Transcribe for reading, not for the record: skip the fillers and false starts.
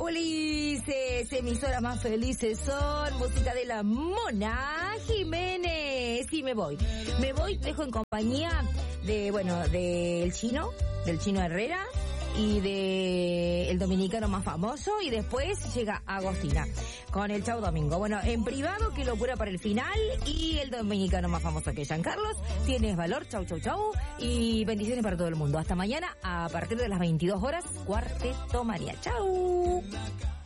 felices, emisoras más felices son música de la Mona Jiménez. Y me voy, dejo en compañía del Chino Herrera y de el dominicano más famoso, y después llega Agostina con el Chau Domingo. Bueno, en privado, qué locura para el final, y el dominicano más famoso que Giancarlos. Tienes valor, chau, y bendiciones para todo el mundo. Hasta mañana a partir de las 22 horas, Cuarteto María. Chau.